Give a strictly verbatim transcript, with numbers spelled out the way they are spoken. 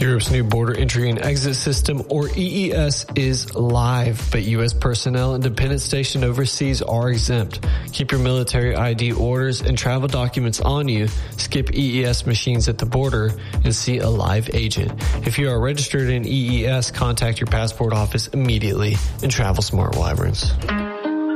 Europe's new border entry and exit system, or E E S, is live, but U S personnel and dependents stationed overseas are exempt. Keep your military I D orders and travel documents on you, skip E E S machines at the border, and see a live agent. If you are registered in E E S, contact your passport office immediately and travel smart, Wyverns.